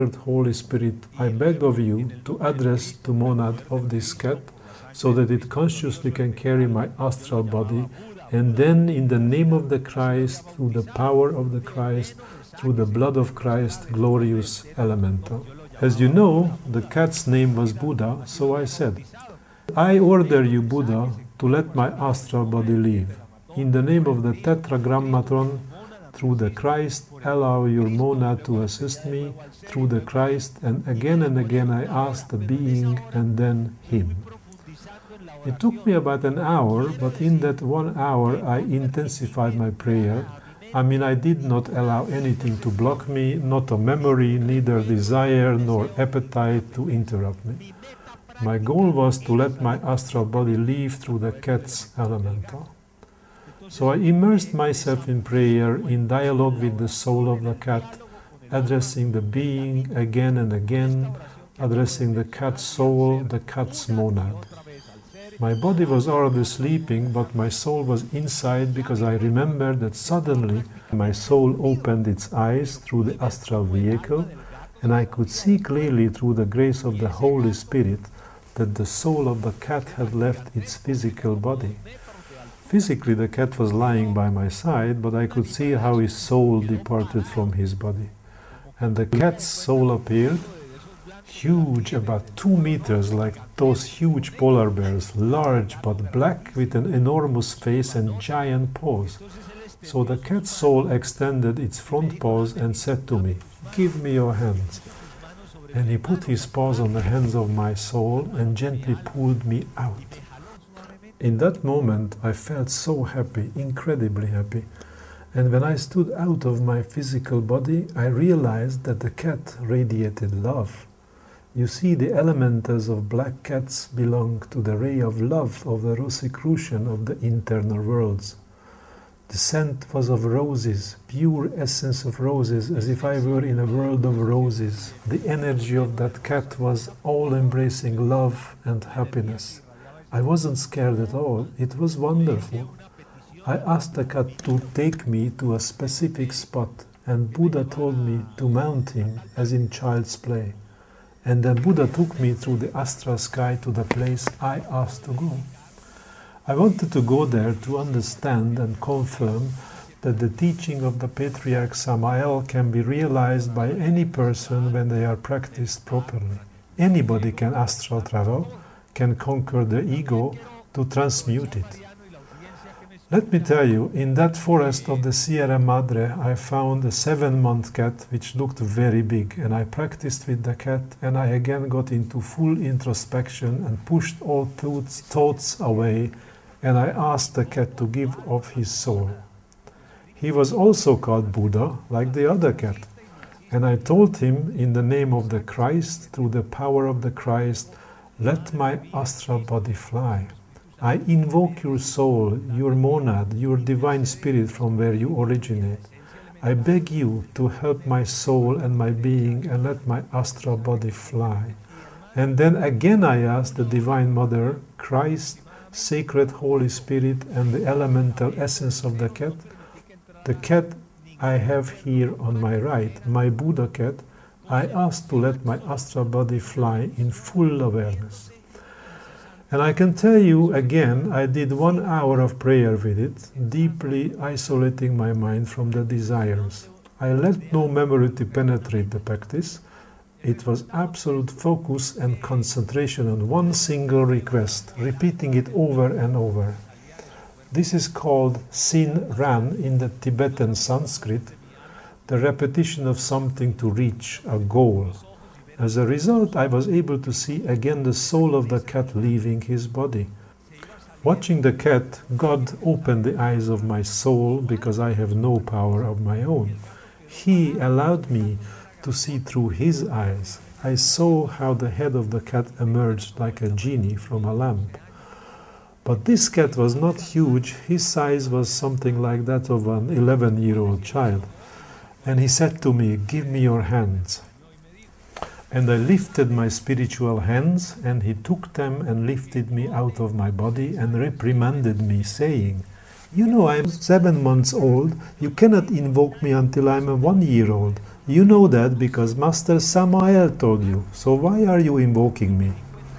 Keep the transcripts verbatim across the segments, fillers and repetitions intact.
Holy Spirit, I beg of you to address the monad of this cat so that it consciously can carry my astral body, and then in the name of the Christ, through the power of the Christ, through the blood of Christ, glorious elemental. As you know, the cat's name was Buddha, so I said, I order you, Buddha, to let my astral body leave. In the name of the Tetragrammaton, through the Christ, allow your monad to assist me, through the Christ, and again and again I asked the being and then him. It took me about an hour, but in that one hour I intensified my prayer. I mean, I did not allow anything to block me, not a memory, neither desire nor appetite to interrupt me. My goal was to let my astral body leave through the cat's elemental. So I immersed myself in prayer, in dialogue with the soul of the cat, addressing the being again and again, addressing the cat's soul, the cat's monad. My body was already sleeping, but my soul was inside because I remembered that suddenly my soul opened its eyes through the astral vehicle, and I could see clearly through the grace of the Holy Spirit that the soul of the cat had left its physical body. Physically, the cat was lying by my side, but I could see how his soul departed from his body. And the cat's soul appeared, huge, about two meters, like those huge polar bears, large but black, with an enormous face and giant paws. So the cat's soul extended its front paws and said to me, "Give me your hands." And he put his paws on the hands of my soul and gently pulled me out. In that moment, I felt so happy, incredibly happy. And when I stood out of my physical body, I realized that the cat radiated love. You see, the elementals of black cats belong to the ray of love, of the Rosicrucian of the internal worlds. The scent was of roses, pure essence of roses, as if I were in a world of roses. The energy of that cat was all-embracing love and happiness. I wasn't scared at all. It was wonderful. I asked the cat to take me to a specific spot, and Buddha told me to mount him as in child's play. And then Buddha took me through the astral sky to the place I asked to go. I wanted to go there to understand and confirm that the teaching of the Patriarch Samael can be realized by any person when they are practiced properly. Anybody can astral travel, can conquer the ego to transmute it. Let me tell you, in that forest of the Sierra Madre, I found a seven-month cat which looked very big, and I practiced with the cat, and I again got into full introspection and pushed all thoughts, thoughts away, and I asked the cat to give of his soul. He was also called Buddha, like the other cat, and I told him, in the name of the Christ, through the power of the Christ, let my astral body fly. I invoke your soul, your monad, your divine spirit from where you originate. I beg you to help my soul and my being and let my astral body fly. And then again I ask the Divine Mother, Christ, Sacred Holy Spirit, and the elemental essence of the cat. The cat I have here on my right, my Buddha cat, I ask to let my astral body fly in full awareness. And I can tell you again, I did one hour of prayer with it, deeply isolating my mind from the desires. I let no memory to penetrate the practice. It was absolute focus and concentration on one single request, repeating it over and over. This is called Sin Ran in the Tibetan Sanskrit, the repetition of something to reach a goal. As a result, I was able to see again the soul of the cat leaving his body. Watching the cat, God opened the eyes of my soul because I have no power of my own. He allowed me to see through his eyes. I saw how the head of the cat emerged like a genie from a lamp. But this cat was not huge. His size was something like that of an eleven-year-old child. And he said to me, "Give me your hands." And I lifted my spiritual hands, and he took them and lifted me out of my body and reprimanded me, saying, "You know, I am seven months old. You cannot invoke me until I am a one-year-old. You know that because Master Samael told you, so why are you invoking me?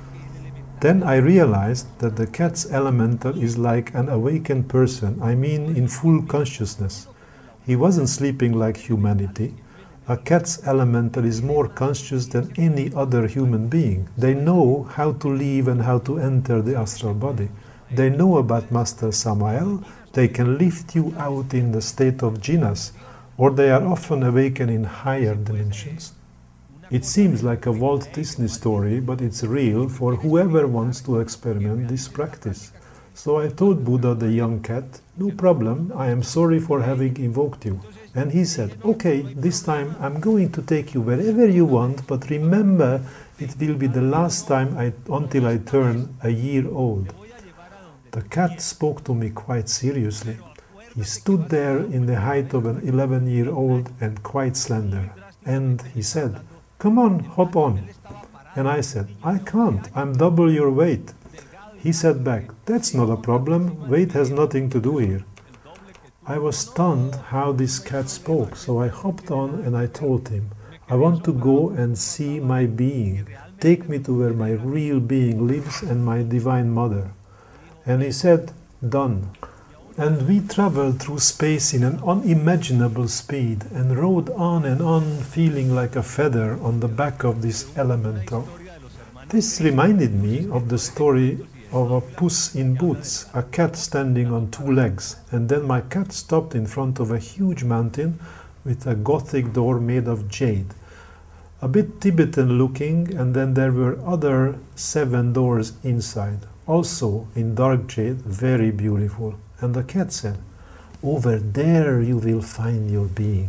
Then I realized that the cat's elemental is like an awakened person, I mean in full consciousness. He wasn't sleeping like humanity. A cat's elemental is more conscious than any other human being. They know how to leave and how to enter the astral body. They know about Master Samael. They can lift you out in the state of jinas, or they are often awakened in higher dimensions. It seems like a Walt Disney story, but it's real for whoever wants to experiment this practice. So I told Buddha the young cat, no problem, I am sorry for having invoked you. And he said, okay, this time I'm going to take you wherever you want, but remember, it will be the last time I, until I turn a year old. The cat spoke to me quite seriously. He stood there in the height of an eleven-year-old and quite slender. And he said, come on, hop on. And I said, I can't, I'm double your weight. He said back, that's not a problem, weight has nothing to do here. I was stunned how this cat spoke, so I hopped on and I told him, I want to go and see my being. Take me to where my real being lives and my divine mother. And he said, done. And we traveled through space in an unimaginable speed and rode on and on feeling like a feather on the back of this elemental. This reminded me of the story of a Puss in Boots, a cat standing on two legs, and then my cat stopped in front of a huge mountain with a gothic door made of jade. A bit Tibetan looking, and then there were other seven doors inside, also in dark jade, very beautiful. And the cat said, over there you will find your being.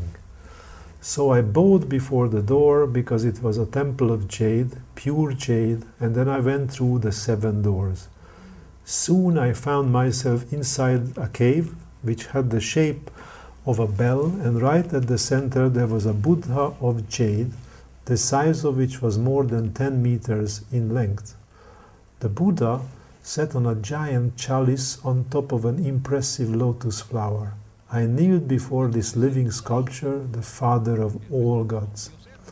So I bowed before the door because it was a temple of jade, pure jade, and then I went through the seven doors. Soon I found myself inside a cave which had the shape of a bell, and right at the center there was a Buddha of jade, the size of which was more than ten meters in length. The Buddha sat on a giant chalice on top of an impressive lotus flower. I kneeled before this living sculpture, the father of all gods.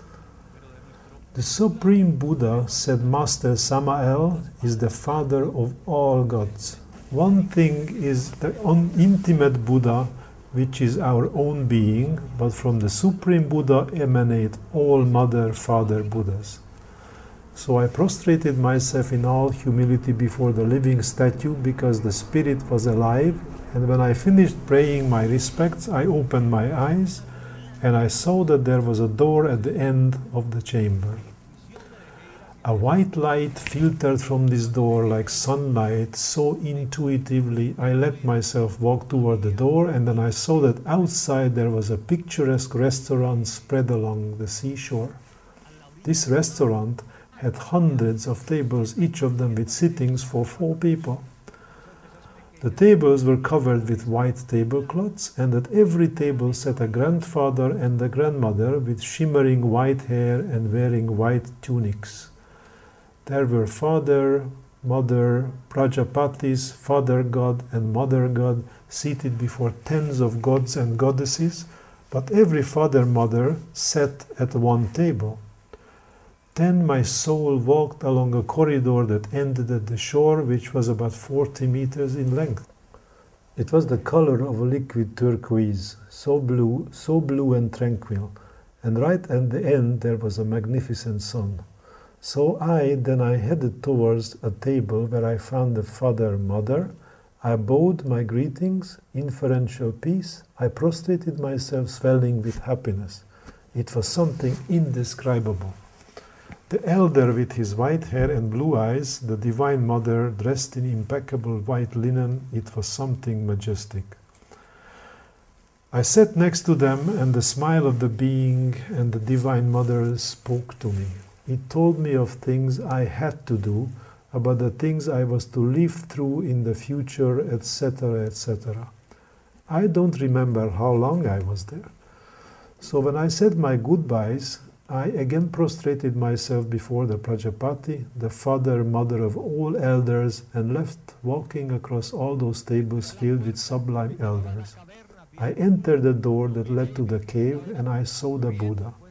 The Supreme Buddha, said Master Samael, is the father of all gods. One thing is the intimate Buddha, which is our own being, but from the Supreme Buddha emanate all Mother, Father Buddhas. So I prostrated myself in all humility before the living statue because the spirit was alive, and when I finished praying my respects, I opened my eyes and I saw that there was a door at the end of the chamber. A white light filtered from this door like sunlight, so intuitively I let myself walk toward the door, and then I saw that outside there was a picturesque restaurant spread along the seashore. This restaurant had hundreds of tables, each of them with sittings for four people. The tables were covered with white tablecloths, and at every table sat a grandfather and a grandmother with shimmering white hair and wearing white tunics. There were father, mother, Prajapatis, father god and mother god seated before tens of gods and goddesses, but every father-mother sat at one table. Then my soul walked along a corridor that ended at the shore, which was about forty meters in length. It was the color of a liquid turquoise, so blue, so blue and tranquil, and right at the end there was a magnificent sun. So I, then I headed towards a table where I found the father-mother. I bowed my greetings, inferential peace. I prostrated myself, swelling with happiness. It was something indescribable. The elder with his white hair and blue eyes, the Divine Mother dressed in impeccable white linen, it was something majestic. I sat next to them, and the smile of the being and the Divine Mother spoke to me. It told me of things I had to do, about the things I was to live through in the future, et cetera, et cetera. I don't remember how long I was there. So when I said my goodbyes, I again prostrated myself before the Prajapati, the father, mother of all elders, and left walking across all those tables filled with sublime elders. I entered the door that led to the cave, and I saw the Buddha.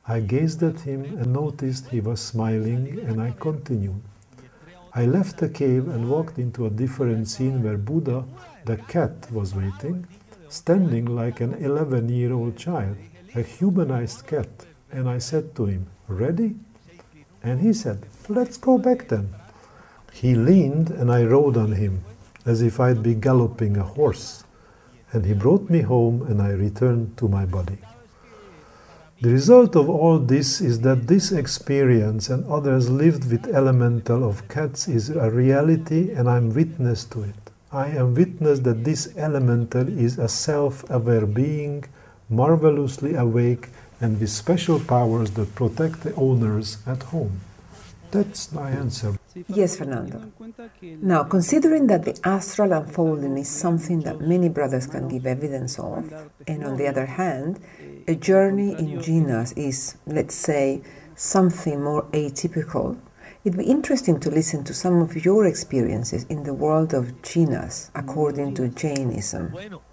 I gazed at him and noticed he was smiling, and I continued. I left the cave and walked into a different scene where Buddha, the cat, was waiting, standing like an eleven-year-old child, a humanized cat, and I said to him, "Ready?" And he said, "Let's go back then." He leaned and I rode on him, as if I'd be galloping a horse, and he brought me home and I returned to my body. The result of all this is that this experience and others lived with elemental of cats is a reality, and I'm witness to it. I am witness that this elemental is a self-aware being, marvelously awake and with special powers that protect the owners at home. That's my answer. Yes, Fernando. Now, considering that the astral unfolding is something that many brothers can give evidence of, and on the other hand, a journey in jhanas is, let's say, something more atypical, it'd be interesting to listen to some of your experiences in the world of jhanas according to Jainism.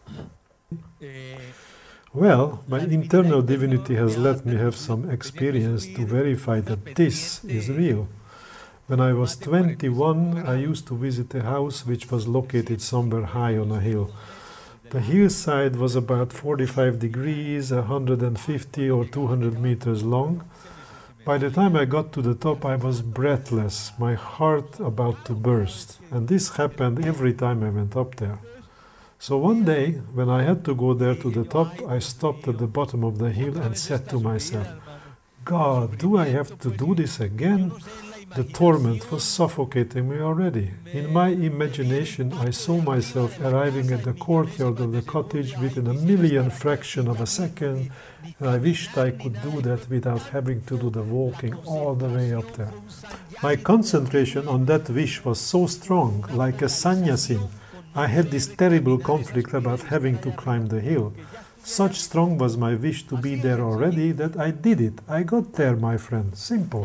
Well, my internal divinity has let me have some experience to verify that this is real. When I was twenty-one, I used to visit a house which was located somewhere high on a hill. The hillside was about forty-five degrees, one hundred fifty or two hundred meters long. By the time I got to the top, I was breathless, my heart about to burst. And this happened every time I went up there. So one day, when I had to go there to the top, I stopped at the bottom of the hill and said to myself, "God, do I have to do this again?" The torment was suffocating me already. In my imagination, I saw myself arriving at the courtyard of the cottage within a million fraction of a second, and I wished I could do that without having to do the walking all the way up there. My concentration on that wish was so strong, like a sannyasin. I had this terrible conflict about having to climb the hill. Such strong was my wish to be there already that I did it. I got there, my friend. Simple.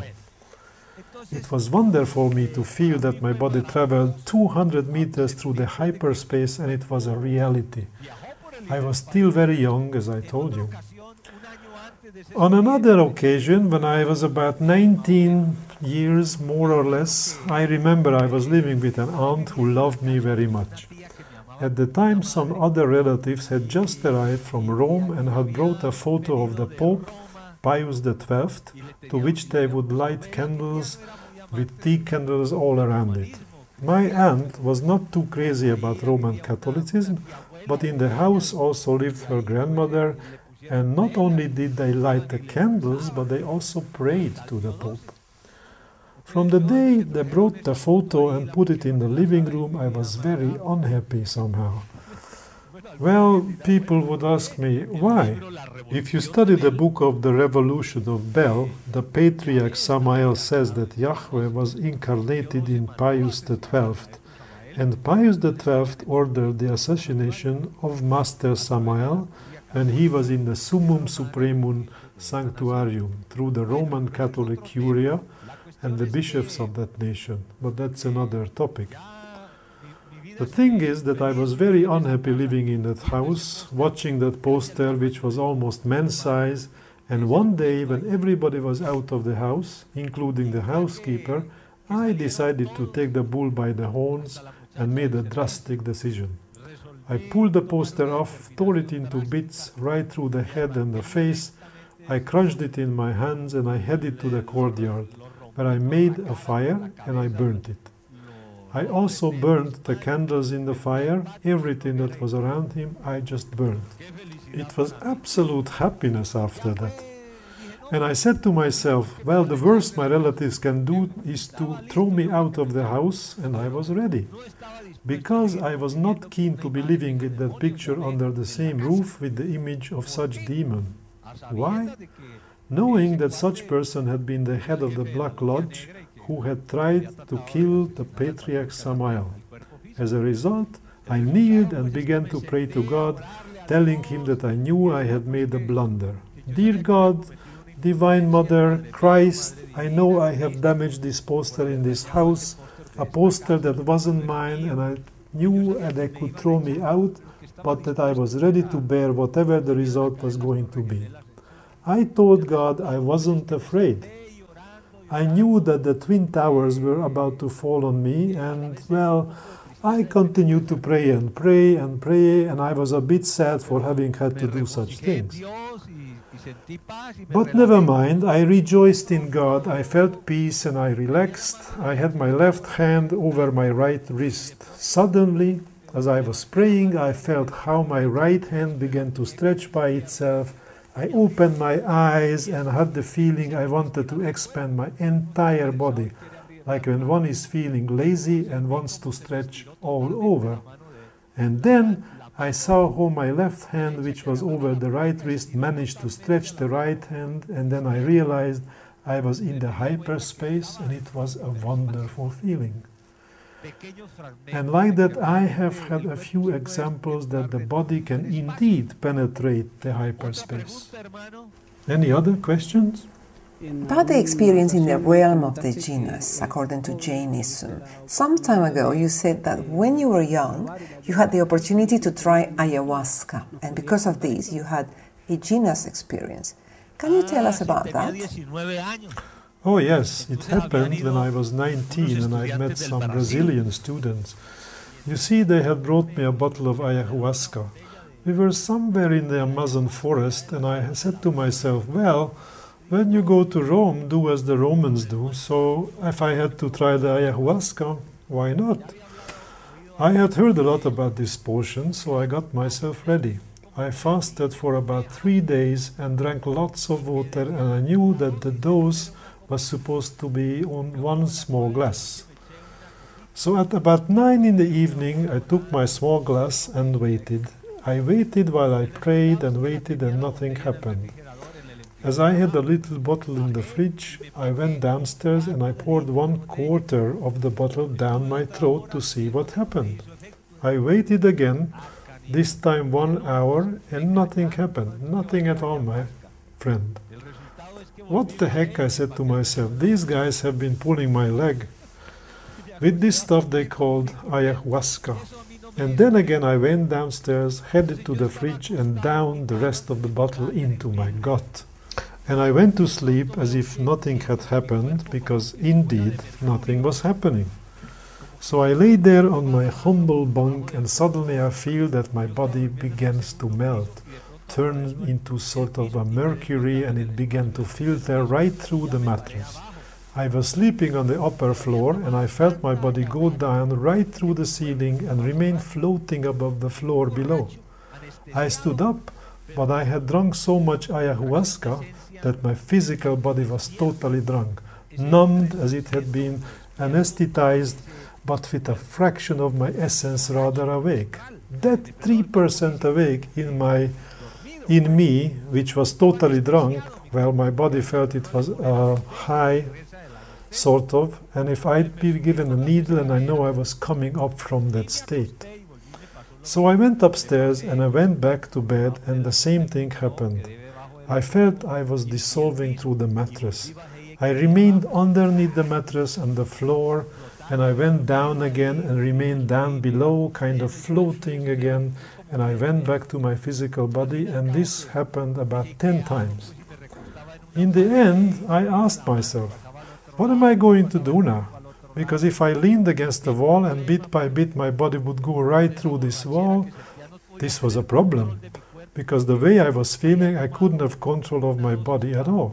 It was wonderful for me to feel that my body traveled two hundred meters through the hyperspace, and it was a reality. I was still very young, as I told you. On another occasion, when I was about nineteen years, more or less, I remember I was living with an aunt who loved me very much. At the time, some other relatives had just arrived from Rome and had brought a photo of the Pope, Pius the twelfth, to which they would light candles with tea candles all around it. My aunt was not too crazy about Roman Catholicism, but in the house also lived her grandmother, and not only did they light the candles, but they also prayed to the Pope. From the day they brought the photo and put it in the living room, I was very unhappy somehow. Well, people would ask me, why? If you study the book of the Revolution of Bel, the patriarch Samael says that Yahweh was incarnated in Pius the twelfth, and Pius the twelfth ordered the assassination of Master Samael when he was in the Summum Supremum Sanctuarium through the Roman Catholic Curia and the bishops of that nation, but that's another topic. The thing is that I was very unhappy living in that house, watching that poster which was almost man-size, and one day when everybody was out of the house, including the housekeeper, I decided to take the bull by the horns and made a drastic decision. I pulled the poster off, tore it into bits right through the head and the face. I crushed it in my hands and I headed to the courtyard, where I made a fire and I burnt it. I also burnt the candles in the fire, everything that was around him, I just burnt. It was absolute happiness after that. And I said to myself, well, the worst my relatives can do is to throw me out of the house, and I was ready. Because I was not keen to be living with that picture under the same roof with the image of such demon. Why? Knowing that such person had been the head of the Black Lodge, who had tried to kill the Patriarch Samael. As a result, I kneeled and began to pray to God, telling him that I knew I had made a blunder. Dear God, Divine Mother, Christ, I know I have damaged this poster in this house, a poster that wasn't mine, and I knew that they could throw me out, but that I was ready to bear whatever the result was going to be. I told God I wasn't afraid. I knew that the Twin Towers were about to fall on me, and, well, I continued to pray and pray and pray, and I was a bit sad for having had to do such things. But never mind, I rejoiced in God, I felt peace and I relaxed. I had my left hand over my right wrist. Suddenly, as I was praying, I felt how my right hand began to stretch by itself. I opened my eyes and had the feeling I wanted to expand my entire body, like when one is feeling lazy and wants to stretch all over. And then I saw how my left hand, which was over the right wrist, managed to stretch the right hand, and then I realized I was in the hyperspace, and it was a wonderful feeling. And like that, I have had a few examples that the body can indeed penetrate the hyperspace. Any other questions? About the experience in the realm of the jinas, according to Jainism, some time ago you said that when you were young, you had the opportunity to try ayahuasca, and because of this, you had a jinas experience. Can you tell us about that? Oh yes, it happened when I was nineteen and I met some Brazilian students. You see, they had brought me a bottle of ayahuasca. We were somewhere in the Amazon forest, and I said to myself, well, when you go to Rome, do as the Romans do. So if I had to try the ayahuasca, why not? I had heard a lot about this potion, so I got myself ready. I fasted for about three days and drank lots of water, and I knew that the dose was supposed to be on one small glass. So at about nine in the evening, I took my small glass and waited. I waited while I prayed and waited, and nothing happened. As I had a little bottle in the fridge, I went downstairs and I poured one quarter of the bottle down my throat to see what happened. I waited again, this time one hour, and nothing happened. Nothing at all, my friend. What the heck, I said to myself, these guys have been pulling my leg with this stuff they called ayahuasca. And then again I went downstairs, headed to the fridge and downed the rest of the bottle into my gut. And I went to sleep as if nothing had happened, because indeed nothing was happening. So I lay there on my humble bunk, and suddenly I feel that my body begins to melt, turn into sort of a mercury, and it began to filter right through the mattress. I was sleeping on the upper floor, and I felt my body go down right through the ceiling and remain floating above the floor below. I stood up, but I had drunk so much ayahuasca that my physical body was totally drunk, numbed as it had been, anesthetized, but with a fraction of my essence rather awake. That three percent awake in my, in me, which was totally drunk, well, my body felt it was uh, high, sort of, and if I'd be given a needle, and I know I was coming up from that state. So I went upstairs and I went back to bed, and the same thing happened. I felt I was dissolving through the mattress. I remained underneath the mattress and the floor, and I went down again and remained down below, kind of floating again, and I went back to my physical body, and this happened about ten times. In the end, I asked myself, what am I going to do now? Because if I leaned against the wall and bit by bit my body would go right through this wall, this was a problem. Because the way I was feeling, I couldn't have control of my body at all.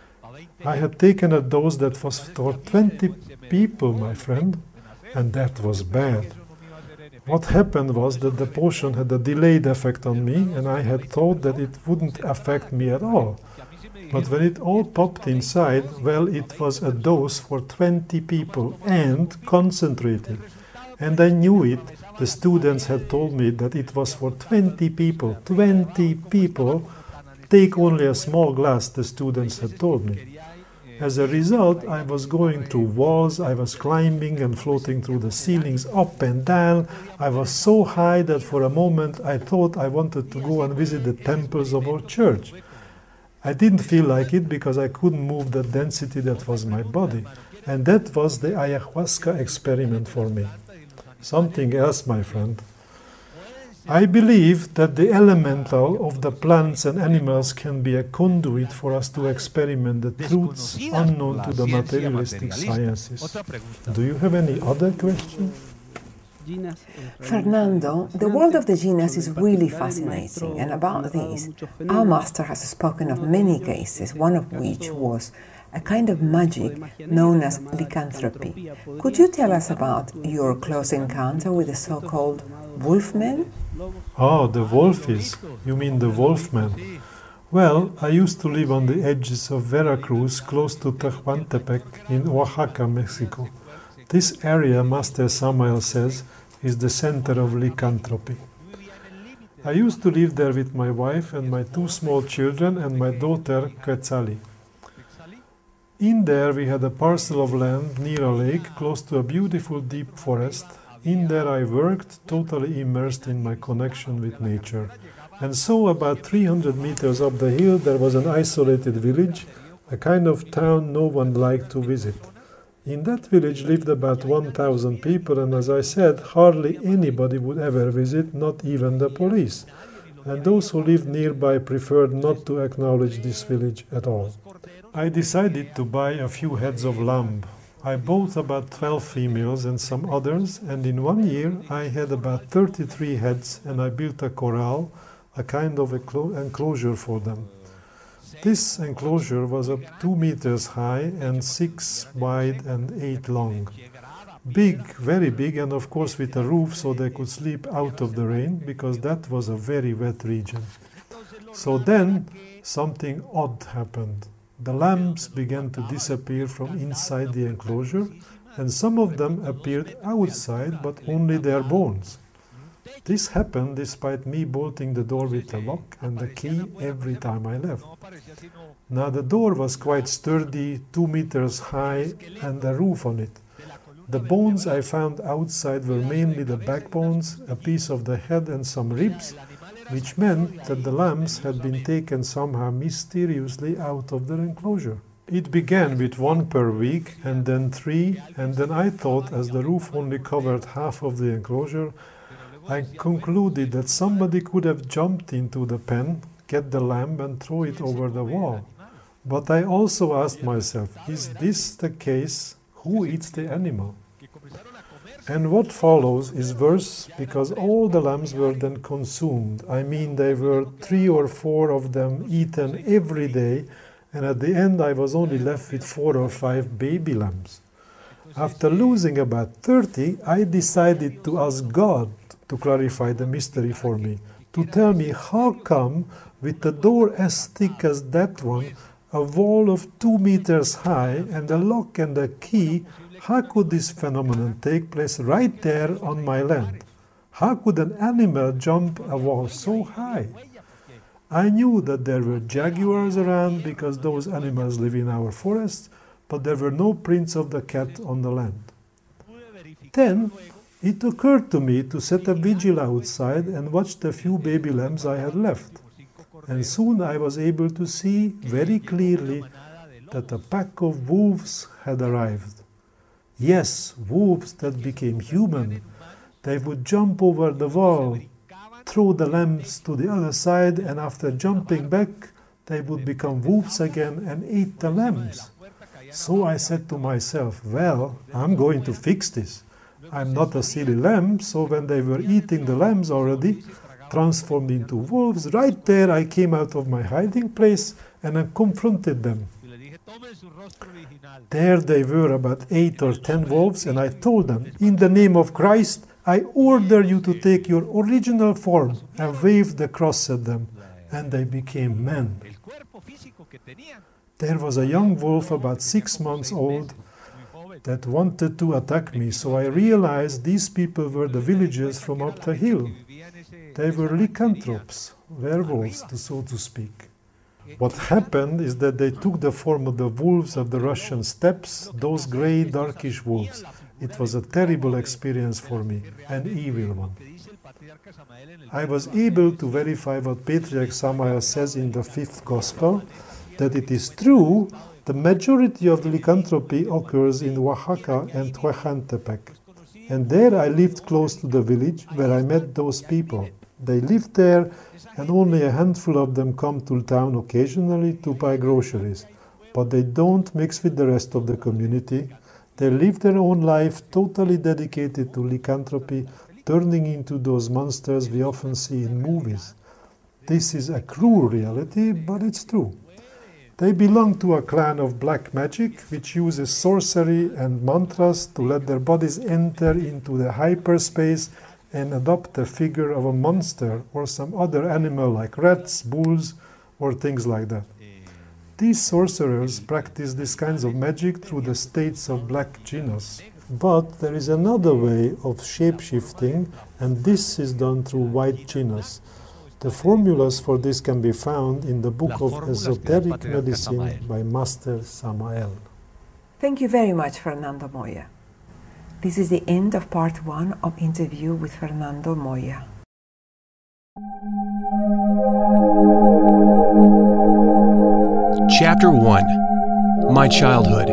I had taken a dose that was for twenty people, my friend, and that was bad. What happened was that the potion had a delayed effect on me, and I had thought that it wouldn't affect me at all. But when it all popped inside, well, it was a dose for twenty people and concentrated. And I knew it. The students had told me that it was for twenty people. twenty people. Take only a small glass, the students had told me. As a result, I was going through walls, I was climbing and floating through the ceilings up and down. I was so high that for a moment I thought I wanted to go and visit the temples of our church. I didn't feel like it because I couldn't move the density that was my body. And that was the ayahuasca experiment for me. Something else, my friend. I believe that the elemental of the plants and animals can be a conduit for us to experiment the truths unknown to the materialistic sciences. Do you have any other questions? Fernando, the world of the Jinas is really fascinating, and about this, our master has spoken of many cases, one of which was a kind of magic known as lycanthropy. Could you tell us about your close encounter with the so-called wolfmen? Oh, the wolfies. You mean the wolfmen? Well, I used to live on the edges of Veracruz, close to Tehuantepec in Oaxaca, Mexico. This area, Master Samael says, is the center of lycanthropy. I used to live there with my wife and my two small children and my daughter, Quetzali. In there we had a parcel of land near a lake, close to a beautiful deep forest. In there I worked, totally immersed in my connection with nature. And so about three hundred meters up the hill there was an isolated village, a kind of town no one liked to visit. In that village lived about one thousand people, and as I said, hardly anybody would ever visit, not even the police. And those who lived nearby preferred not to acknowledge this village at all. I decided to buy a few heads of lamb. I bought about twelve females and some others, and in one year I had about thirty-three heads, and I built a corral, a kind of enclosure for them. This enclosure was up two meters high and six wide and eight long. Big, very big, and of course with a roof so they could sleep out of the rain, because that was a very wet region. So then something odd happened. The lambs began to disappear from inside the enclosure, and some of them appeared outside, but only their bones. This happened despite me bolting the door with a lock and the key every time I left. Now the door was quite sturdy, two meters high, and a roof on it. The bones I found outside were mainly the backbones, a piece of the head and some ribs, which meant that the lambs had been taken somehow mysteriously out of their enclosure. It began with one per week, and then three, and then I thought, as the roof only covered half of the enclosure, I concluded that somebody could have jumped into the pen, get the lamb and throw it over the wall. But I also asked myself, is this the case? Who eats the animal? And what follows is worse, because all the lambs were then consumed. I mean, there were three or four of them eaten every day, and at the end I was only left with four or five baby lambs. After losing about thirty, I decided to ask God to clarify the mystery for me, to tell me how come, with a door as thick as that one, a wall of two meters high, and a lock and a key, how could this phenomenon take place right there on my land? How could an animal jump a wall so high? I knew that there were jaguars around because those animals live in our forests, but there were no prints of the cat on the land. Then it occurred to me to set a vigil outside and watch the few baby lambs I had left. And soon I was able to see very clearly that a pack of wolves had arrived. Yes, wolves that became human. They would jump over the wall, throw the lambs to the other side, and after jumping back, they would become wolves again and eat the lambs. So I said to myself, well, I'm going to fix this. I'm not a silly lamb, so when they were eating the lambs already, transformed into wolves, right there I came out of my hiding place and I confronted them. There they were, about eight or ten wolves, and I told them, in the name of Christ, I order you to take your original form, and waved the cross at them, and they became men. There was a young wolf about six months old that wanted to attack me, so I realized these people were the villagers from up the hill. They were lycanthropes, werewolves, so to speak. What happened is that they took the form of the wolves of the Russian steppes, those grey, darkish wolves. It was a terrible experience for me, an evil one. I was able to verify what Patriarch Samael says in the fifth Gospel, that it is true the majority of the lycanthropy occurs in Oaxaca and Tehuantepec. And there I lived close to the village where I met those people. They live there, and only a handful of them come to town occasionally to buy groceries. But they don't mix with the rest of the community. They live their own life totally dedicated to lycanthropy, turning into those monsters we often see in movies. This is a cruel reality, but it's true. They belong to a clan of black magic, which uses sorcery and mantras to let their bodies enter into the hyperspace and adopt the figure of a monster or some other animal like rats, bulls, or things like that. These sorcerers practice these kinds of magic through the states of black genus. But there is another way of shape-shifting, and this is done through white genus. The formulas for this can be found in the Book of Esoteric Medicine by Master Samael. Thank you very much, Fernando Moya. This is the end of part one of interview with Fernando Moya. Chapter one. My Childhood.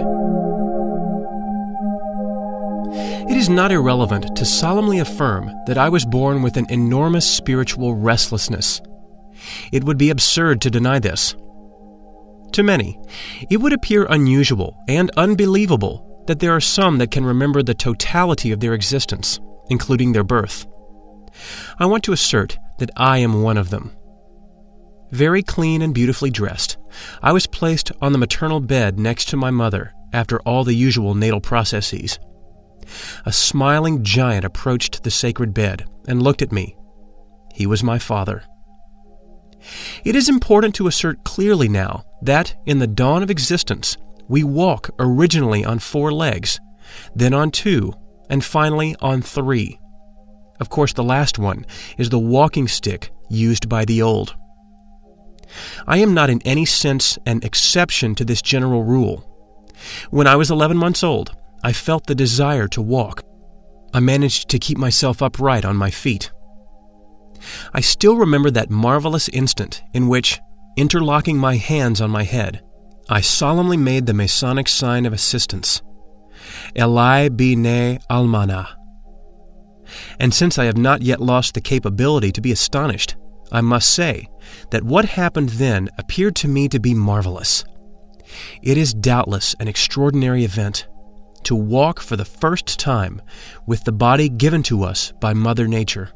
It is not irrelevant to solemnly affirm that I was born with an enormous spiritual restlessness. It would be absurd to deny this. To many, it would appear unusual and unbelievable that there are some that can remember the totality of their existence, including their birth. I want to assert that I am one of them. Very clean and beautifully dressed, I was placed on the maternal bed next to my mother after all the usual natal processes. A smiling giant approached the sacred bed and looked at me. He was my father. It is important to assert clearly now that, in the dawn of existence, we walk originally on four legs, then on two, and finally on three. Of course, the last one is the walking stick used by the old. I am not in any sense an exception to this general rule. When I was eleven months old, I felt the desire to walk. I managed to keep myself upright on my feet. I still remember that marvelous instant in which, interlocking my hands on my head, I solemnly made the Masonic sign of assistance, Eli B'nai Almana. And since I have not yet lost the capability to be astonished, I must say that what happened then appeared to me to be marvelous. It is doubtless an extraordinary event, to walk for the first time with the body given to us by Mother Nature.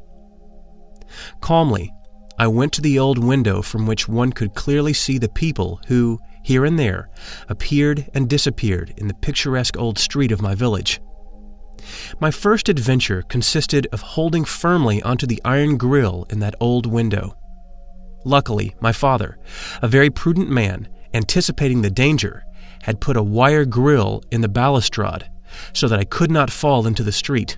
Calmly, I went to the old window from which one could clearly see the people who, here and there, appeared and disappeared in the picturesque old street of my village. My first adventure consisted of holding firmly onto the iron grill in that old window. Luckily, my father, a very prudent man, anticipating the danger, had put a wire grill in the balustrade so that I could not fall into the street.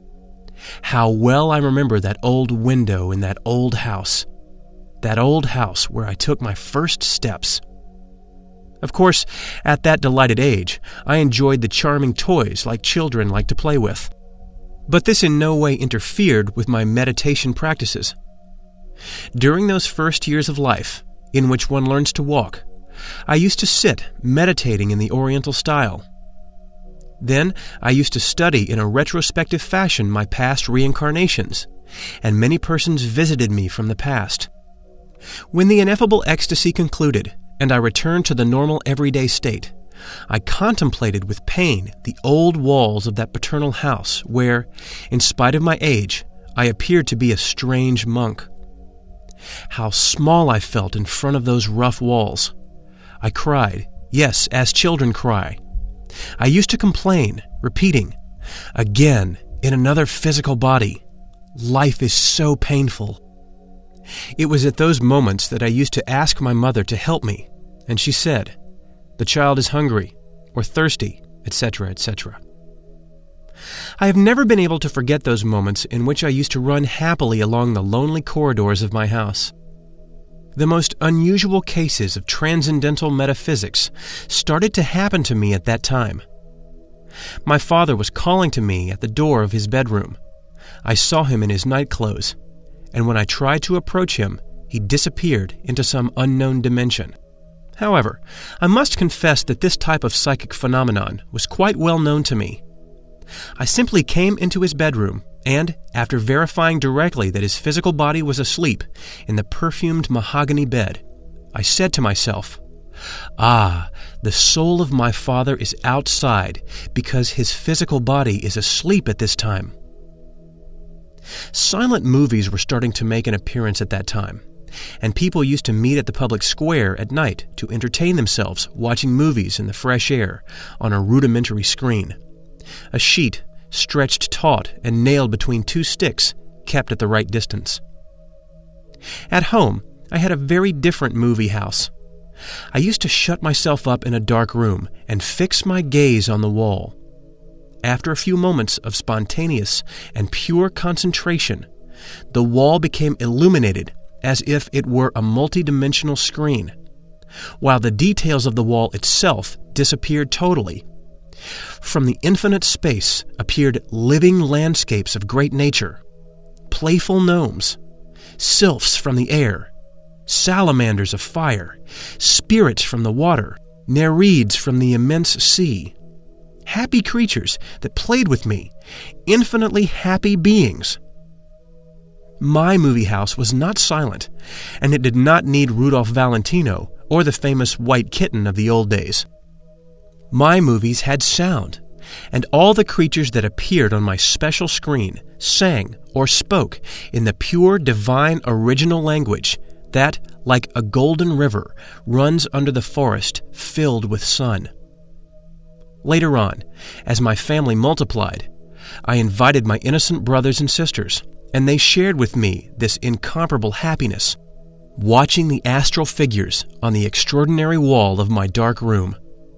How well I remember that old window in that old house, that old house where I took my first steps. Of course, at that delighted age, I enjoyed the charming toys like children like to play with. But this in no way interfered with my meditation practices. During those first years of life, in which one learns to walk, I used to sit meditating in the Oriental style. Then I used to study in a retrospective fashion my past reincarnations, and many persons visited me from the past. When the ineffable ecstasy concluded, and I returned to the normal everyday state, I contemplated with pain the old walls of that paternal house where, in spite of my age, I appeared to be a strange monk. How small I felt in front of those rough walls. I cried, yes, as children cry. I used to complain, repeating, again, in another physical body, life is so painful. It was at those moments that I used to ask my mother to help me, and she said, the child is hungry, or thirsty, et cetera, et cetera. I have never been able to forget those moments in which I used to run happily along the lonely corridors of my house. The most unusual cases of transcendental metaphysics started to happen to me at that time. My father was calling to me at the door of his bedroom. I saw him in his night clothes, and when I tried to approach him, he disappeared into some unknown dimension. However, I must confess that this type of psychic phenomenon was quite well known to me. I simply came into his bedroom and after verifying directly that his physical body was asleep in the perfumed mahogany bed, I said to myself, "Ah, the soul of my father is outside because his physical body is asleep at this time." Silent movies were starting to make an appearance at that time, and people used to meet at the public square at night to entertain themselves watching movies in the fresh air on a rudimentary screen. A sheet stretched taut and nailed between two sticks, kept at the right distance. At home, I had a very different movie house. I used to shut myself up in a dark room and fix my gaze on the wall. After a few moments of spontaneous and pure concentration, the wall became illuminated as if it were a multidimensional screen, while the details of the wall itself disappeared totally. From the infinite space appeared living landscapes of great nature, playful gnomes, sylphs from the air, salamanders of fire, spirits from the water, nereids from the immense sea, happy creatures that played with me, infinitely happy beings. My movie house was not silent, and it did not need Rudolph Valentino or the famous white kitten of the old days. My movies had sound, and all the creatures that appeared on my special screen sang or spoke in the pure divine original language that, like a golden river, runs under the forest filled with sun. Later on, as my family multiplied, I invited my innocent brothers and sisters, and they shared with me this incomparable happiness, watching the astral figures on the extraordinary wall of my dark room.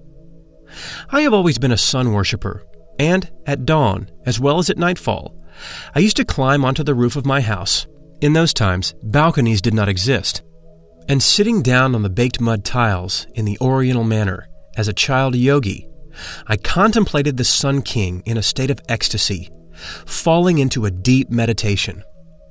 I have always been a sun worshipper, and at dawn, as well as at nightfall, I used to climb onto the roof of my house. In those times, balconies did not exist, and sitting down on the baked mud tiles in the Oriental manner as a child yogi, I contemplated the Sun King in a state of ecstasy, falling into a deep meditation.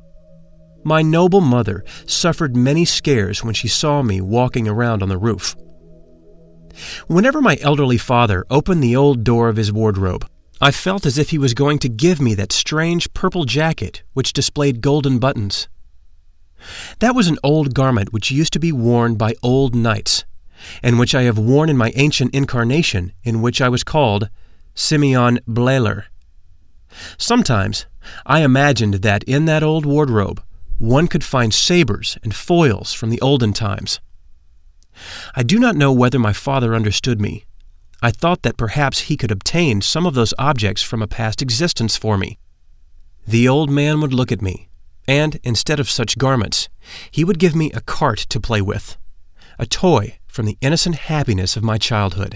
My noble mother suffered many scares when she saw me walking around on the roof. Whenever my elderly father opened the old door of his wardrobe, I felt as if he was going to give me that strange purple jacket which displayed golden buttons. That was an old garment which used to be worn by old knights, and which I have worn in my ancient incarnation, in which I was called Simeon Blailer. Sometimes I imagined that in that old wardrobe one could find sabers and foils from the olden times. I do not know whether my father understood me. I thought that perhaps he could obtain some of those objects from a past existence for me. The old man would look at me, and instead of such garments, he would give me a cart to play with, a toy from the innocent happiness of my childhood.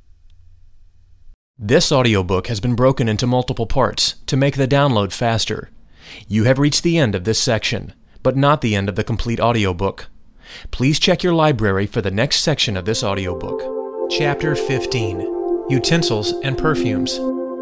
This audiobook has been broken into multiple parts to make the download faster. You have reached the end of this section, but not the end of the complete audiobook. Please check your library for the next section of this audiobook. Chapter fifteen, Utensils and Perfumes.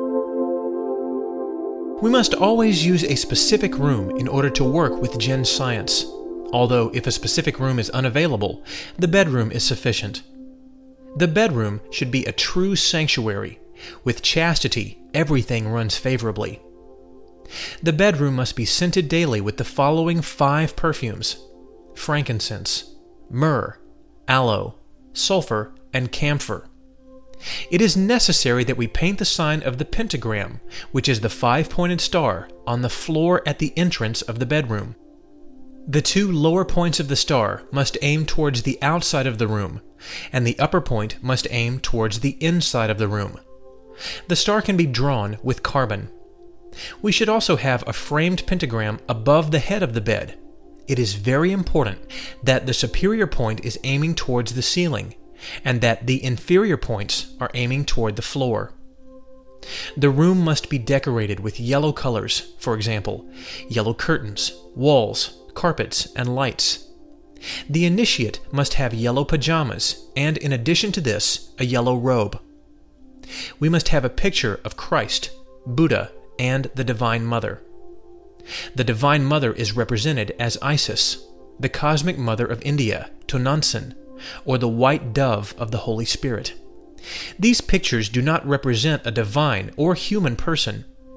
We must always use a specific room in order to work with Jinn science, although if a specific room is unavailable, the bedroom is sufficient. The bedroom should be a true sanctuary. With chastity, everything runs favorably. The bedroom must be scented daily with the following five perfumes: frankincense, myrrh, aloe, sulfur, and camphor. It is necessary that we paint the sign of the pentagram, which is the five-pointed star, on the floor at the entrance of the bedroom. The two lower points of the star must aim towards the outside of the room, and the upper point must aim towards the inside of the room. The star can be drawn with carbon. We should also have a framed pentagram above the head of the bed. It is very important that the superior point is aiming towards the ceiling, and that the inferior points are aiming toward the floor. The room must be decorated with yellow colors, for example, yellow curtains, walls, carpets, and lights. The initiate must have yellow pajamas, and in addition to this, a yellow robe. We must have a picture of Christ, Buddha, and the Divine Mother. The Divine Mother is represented as Isis, the Cosmic Mother of India, Tonantzin, or the White Dove of the Holy Spirit. These pictures do not represent a divine or human person,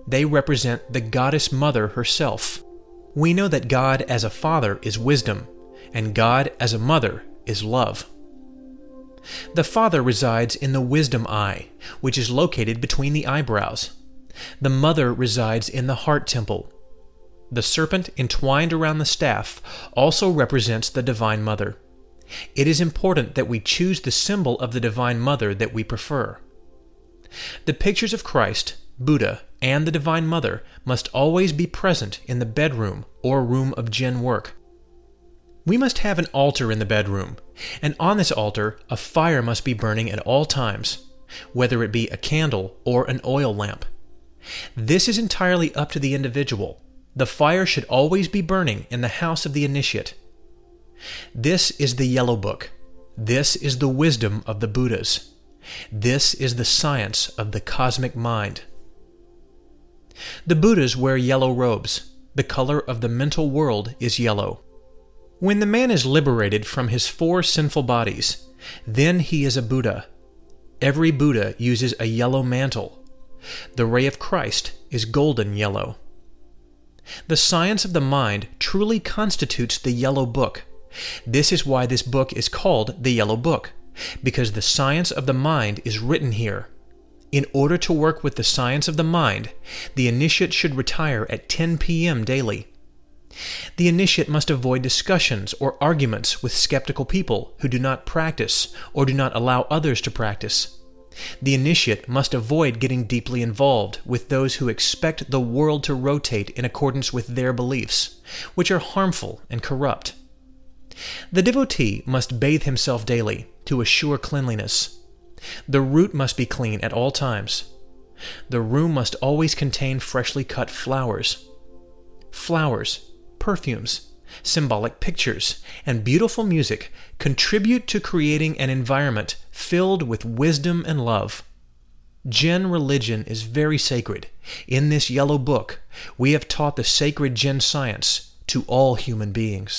they represent the Goddess Mother herself. We know that God as a father is wisdom, and God as a mother is love. The Father resides in the wisdom eye, which is located between the eyebrows. The Mother resides in the heart temple. The serpent entwined around the staff also represents the Divine Mother. It is important that we choose the symbol of the Divine Mother that we prefer. The pictures of Christ, Buddha, and the Divine Mother must always be present in the bedroom or room of Jin work. We must have an altar in the bedroom, and on this altar a fire must be burning at all times, whether it be a candle or an oil lamp. This is entirely up to the individual. The fire should always be burning in the house of the initiate. This is the Yellow Book. This is the wisdom of the Buddhas. This is the science of the cosmic mind. The Buddhas wear yellow robes. The color of the mental world is yellow. When the man is liberated from his four sinful bodies, then he is a Buddha. Every Buddha uses a yellow mantle. The ray of Christ is golden yellow. The science of the mind truly constitutes the Yellow Book. This is why this book is called the Yellow Book, because the science of the mind is written here. In order to work with the science of the mind, the initiate should retire at ten p m daily. The initiate must avoid discussions or arguments with skeptical people who do not practice or do not allow others to practice. The initiate must avoid getting deeply involved with those who expect the world to rotate in accordance with their beliefs, which are harmful and corrupt. The devotee must bathe himself daily to assure cleanliness. The root must be clean at all times. The room must always contain freshly cut flowers. Flowers, perfumes, symbolic pictures, and beautiful music contribute to creating an environment filled with wisdom and love. Jin religion is very sacred. In this Yellow Book, we have taught the sacred Jin science to all human beings.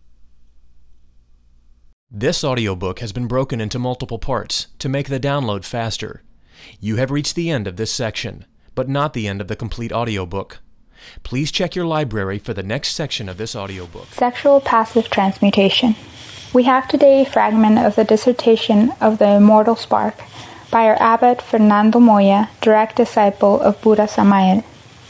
This audiobook has been broken into multiple parts to make the download faster. You have reached the end of this section, but not the end of the complete audiobook. Please check your library for the next section of this audiobook. Sexual passive transmutation. We have today a fragment of the dissertation of the Immortal Spark by our abbot Fernando Moya, direct disciple of Buddha Samael.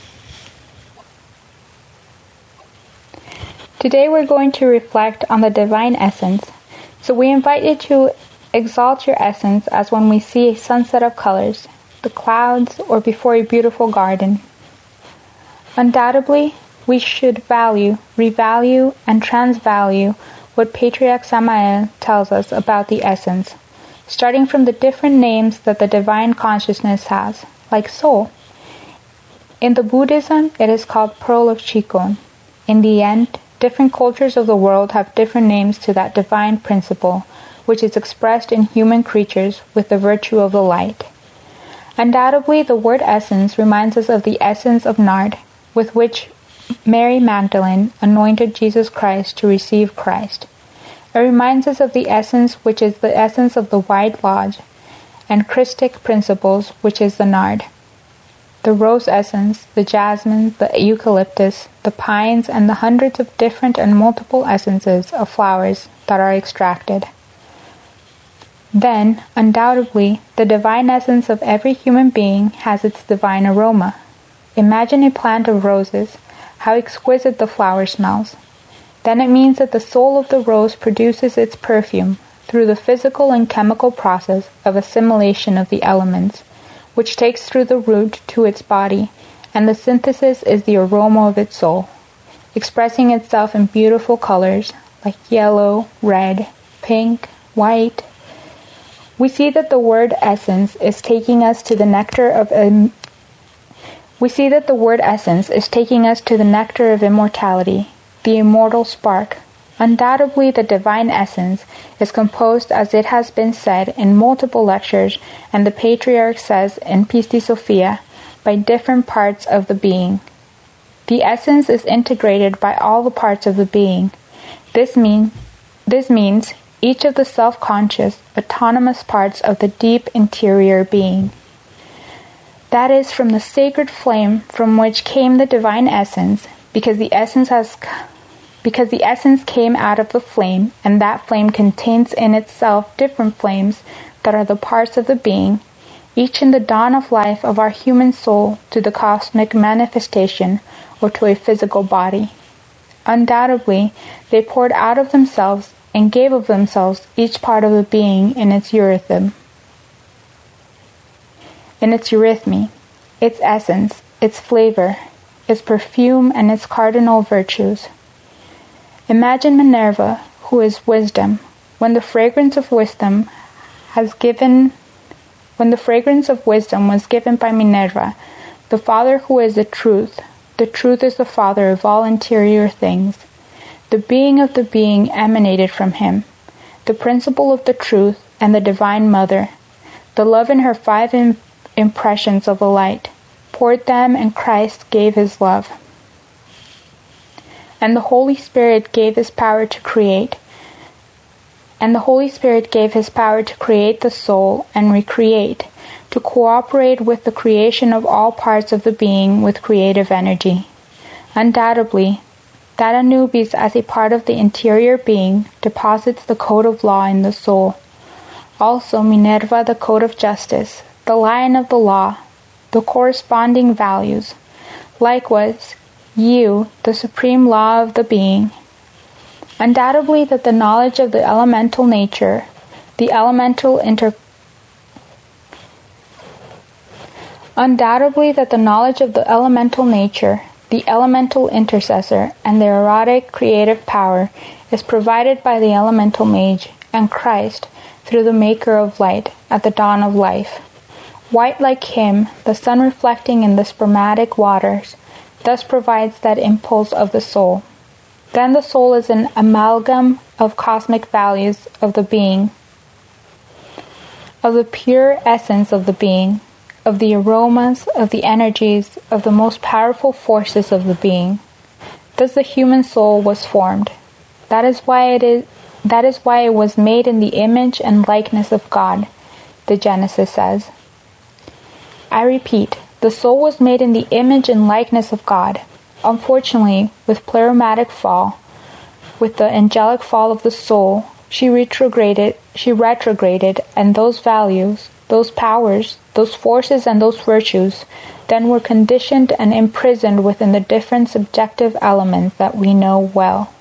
Today we're going to reflect on the divine essence, so we invite you to exalt your essence as when we see a sunset of colors, the clouds, or before a beautiful garden. Undoubtedly, we should value, revalue, and transvalue what Patriarch Samael tells us about the essence, starting from the different names that the divine consciousness has, like soul. In the Buddhism, it is called Pearl of Chikon. In the end, different cultures of the world have different names to that divine principle, which is expressed in human creatures with the virtue of the light. Undoubtedly, the word essence reminds us of the essence of nard, with which Mary Magdalene anointed Jesus Christ to receive Christ. It reminds us of the essence which is the essence of the White Lodge, and Christic principles, which is the nard. The rose essence, the jasmine, the eucalyptus, the pines, and the hundreds of different and multiple essences of flowers that are extracted. Then, undoubtedly, the divine essence of every human being has its divine aroma. Imagine a plant of roses, how exquisite the flower smells. Then it means that the soul of the rose produces its perfume through the physical and chemical process of assimilation of the elements, which takes through the root to its body, and the synthesis is the aroma of its soul, expressing itself in beautiful colors like yellow, red, pink, white. We see that the word essence is taking us to the nectar of um, we see that the word essence is taking us to the nectar of immortality, the immortal spark. Undoubtedly, the divine essence is composed, as it has been said in multiple lectures, and the Patriarch says in Pisti Sophia, by different parts of the being. The essence is integrated by all the parts of the being. This, mean, this means each of the self-conscious, autonomous parts of the deep interior being. That is, from the sacred flame from which came the divine essence, because the essence has because the essence came out of the flame, and that flame contains in itself different flames that are the parts of the being, each in the dawn of life of our human soul to the cosmic manifestation or to a physical body. Undoubtedly, they poured out of themselves and gave of themselves each part of the being in its eurythm, in its eurythmy, its essence, its flavor, its perfume, and its cardinal virtues. Imagine Minerva, who is wisdom, when the fragrance of wisdom has given, when the fragrance of wisdom was given by Minerva, the Father who is the truth. The truth is the Father of all interior things. The being of the being emanated from him, the principle of the truth and the divine mother. The love in her five im- impressions of the light poured them, and Christ gave his love. And the Holy Spirit gave his power to create. And the Holy Spirit gave his power to create the soul and recreate, to cooperate with the creation of all parts of the being with creative energy. Undoubtedly, that Anubis, as a part of the interior being, deposits the code of law in the soul. Also Minerva, the code of justice, the lion of the law, the corresponding values. Likewise, you, the supreme law of the being. Undoubtedly that the knowledge of the elemental nature, the elemental inter Undoubtedly that the knowledge of the elemental nature, the elemental intercessor, and the erotic creative power is provided by the elemental mage and Christ through the Maker of Light at the dawn of life. White like him, the sun reflecting in the spermatic waters, thus provides that impulse of the soul. Then the soul is an amalgam of cosmic values of the being, of the pure essence of the being, of the aromas, of the energies, of the most powerful forces of the being. Thus the human soul was formed. That is why it is that is why it was made in the image and likeness of God, the Genesis says. I repeat, the soul was made in the image and likeness of God. Unfortunately, with pleromatic fall, with the angelic fall of the soul, she retrograded, she retrograded, and those values, those powers, those forces, and those virtues then were conditioned and imprisoned within the different subjective elements that we know well.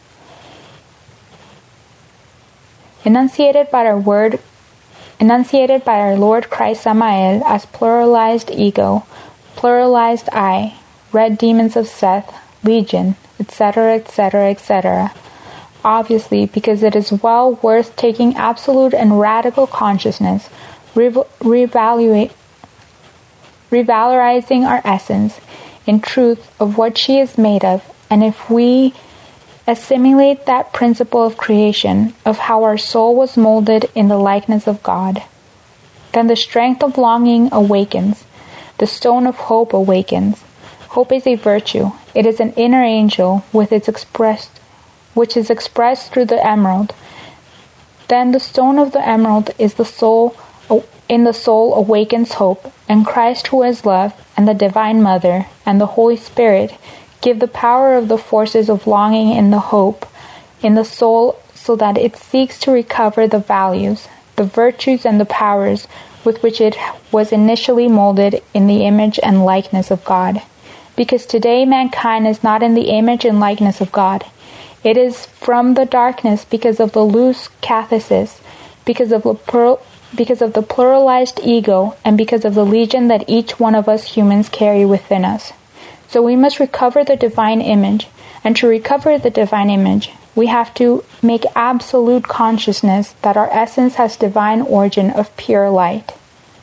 Enunciated by our word, enunciated by our Lord Christ Samael as pluralized ego, pluralized I, red demons of Seth, legion, et cetera, et cetera, et cetera. Obviously, because it is well worth taking absolute and radical consciousness, reevaluate, revalorizing our essence, in truth, of what she is made of, and if we assimilate that principle of creation, of how our soul was molded in the likeness of God, then the strength of longing awakens, the stone of hope awakens. Hope is a virtue. It is an inner angel with its expressed, which is expressed through the emerald. Then the stone of the emerald is the soul. In the soul awakens hope, and Christ, who is love, and the Divine Mother, and the Holy Spirit give the power of the forces of longing in the hope in the soul, so that it seeks to recover the values, the virtues, and the powers with which it was initially molded in the image and likeness of God. Because today mankind is not in the image and likeness of God. It is from the darkness because of the loose cathesis, because of the plur- because of the pluralized ego, and because of the legion that each one of us humans carry within us. So we must recover the divine image, and to recover the divine image, we have to make absolute consciousness that our essence has divine origin of pure light.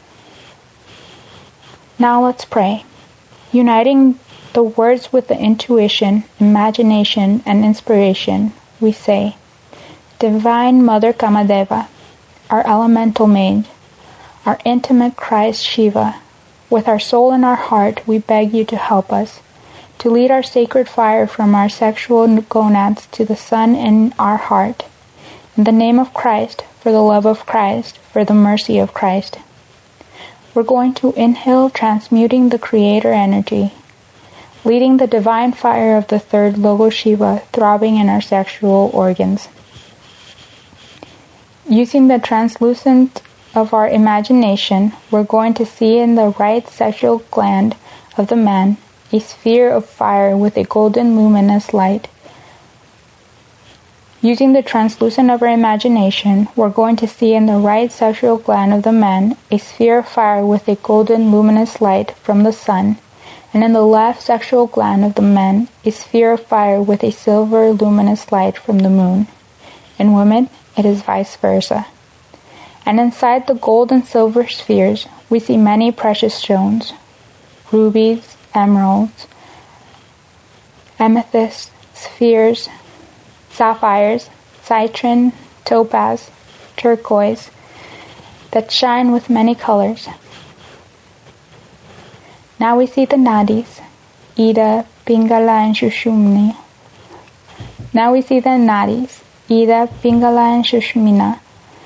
Now let's pray. Uniting the words with the intuition, imagination, and inspiration, we say, Divine Mother Kamadeva, our elemental mage, our intimate Christ Shiva, with our soul and our heart, we beg you to help us, to lead our sacred fire from our sexual gonads to the sun in our heart. In the name of Christ, for the love of Christ, for the mercy of Christ. we're going to inhale, transmuting the creator energy, leading the divine fire of the third Logo Shiva throbbing in our sexual organs. Using the translucent of our imagination, we're going to see in the right sexual gland of the man a sphere of fire with a golden luminous light. Using the translucent of our imagination, we're going to see in the right sexual gland of the man a sphere of fire with a golden luminous light from the sun, and in the left sexual gland of the man a sphere of fire with a silver luminous light from the moon. In women, it is vice versa. And inside the gold and silver spheres, we see many precious stones, rubies, emeralds, amethysts, spheres, sapphires, citron, topaz, turquoise, that shine with many colors. Now we see the nadis, Ida, Pingala, and Sushumna. Now we see the nadis, Ida, Pingala, and Sushumna.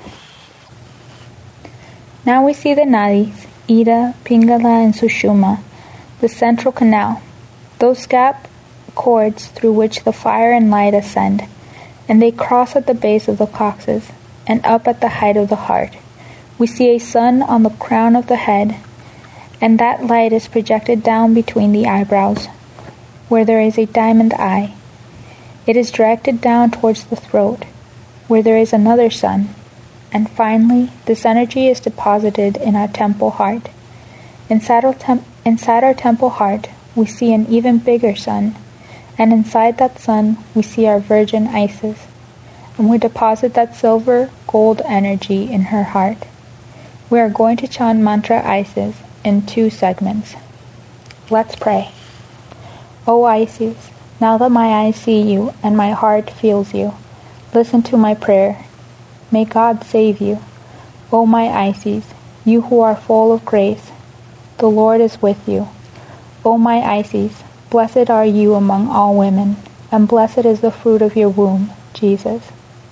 Now we see the nadis, Ida, Pingala, and Sushumna, the central canal, those gap cords through which the fire and light ascend, and they cross at the base of the coccyx and up at the height of the heart. We see a sun on the crown of the head, and that light is projected down between the eyebrows, where there is a diamond eye. It is directed down towards the throat, where there is another sun, and finally, this energy is deposited in our temple heart. Inside our, tem- inside our temple heart, we see an even bigger sun, and inside that sun, we see our Virgin Isis, and we deposit that silver gold energy in her heart. We are going to chant mantra Isis in two segments. Let's pray. O Isis, now that my eyes see you and my heart feels you, listen to my prayer. May God save you. O my Isis, you who are full of grace, the Lord is with you. O my Isis, blessed are you among all women, and blessed is the fruit of your womb, Jesus.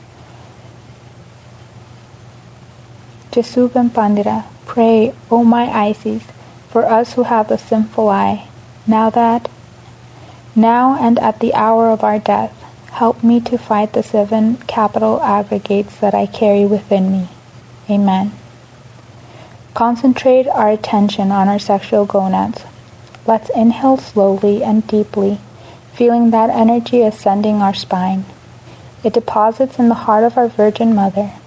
Jesugan Pandira, pray, O my Isis, for us who have the sinful eye, now that, now and at the hour of our death, help me to fight the seven capital aggregates that I carry within me. Amen. Concentrate our attention on our sexual gonads. Let's inhale slowly and deeply, feeling that energy ascending our spine. It deposits in the heart of our Virgin Mother,